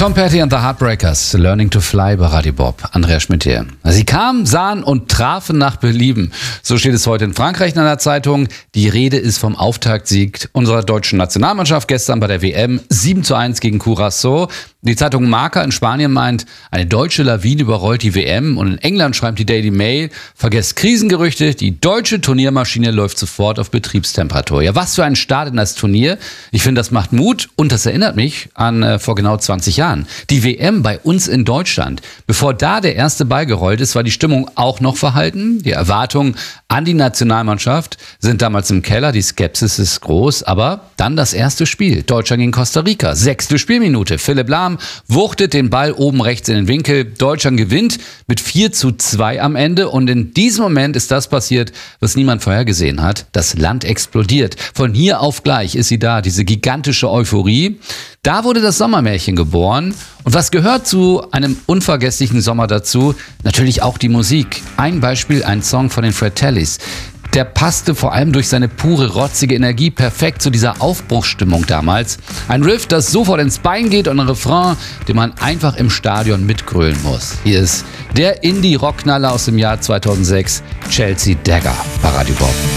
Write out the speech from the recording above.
Tom Petty and the Heartbreakers, Learning to Fly bei Radio Bob. Andrea Schmidt hier. Sie kamen, sahen und trafen nach Belieben. So steht es heute in Frankreich in einer Zeitung. Die Rede ist vom Auftaktsieg unserer deutschen Nationalmannschaft gestern bei der WM 7:1 gegen Curaçao. Die Zeitung Marca in Spanien meint, eine deutsche Lawine überrollt die WM. Und in England schreibt die Daily Mail, vergesst Krisengerüchte, die deutsche Turniermaschine läuft sofort auf Betriebstemperatur. Ja, was für ein Start in das Turnier. Ich finde, das macht Mut und das erinnert mich an vor genau 20 Jahren. Die WM bei uns in Deutschland. Bevor da der erste Ball gerollt ist, war die Stimmung auch noch verhalten. Die Erwartungen an die Nationalmannschaft sind damals im Keller. Die Skepsis ist groß. Aber dann das erste Spiel. Deutschland gegen Costa Rica. 6. Spielminute. Philipp Lahm wuchtet den Ball oben rechts in den Winkel. Deutschland gewinnt mit 4:2 am Ende. Und in diesem Moment ist das passiert, was niemand vorhergesehen hat. Das Land explodiert. Von hier auf gleich ist sie da, diese gigantische Euphorie. Da wurde das Sommermärchen geboren. Und was gehört zu einem unvergesslichen Sommer dazu? Natürlich auch die Musik. Ein Beispiel, ein Song von den Fratellis. Der passte vor allem durch seine pure, rotzige Energie perfekt zu dieser Aufbruchsstimmung damals. Ein Riff, das sofort ins Bein geht und ein Refrain, den man einfach im Stadion mitgrölen muss. Hier ist der Indie-Rockknaller aus dem Jahr 2006, Chelsea Dagger bei Radio Bob.